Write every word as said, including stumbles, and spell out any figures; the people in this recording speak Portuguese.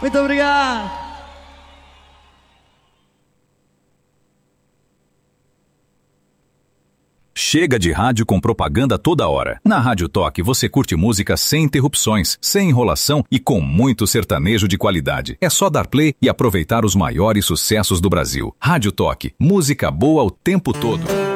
Muito obrigado. Chega de rádio com propaganda toda hora. Na Rádio Toque você curte música sem interrupções, sem enrolação e com muito sertanejo de qualidade. É só dar play e aproveitar os maiores sucessos do Brasil. Rádio Toque, música boa o tempo todo.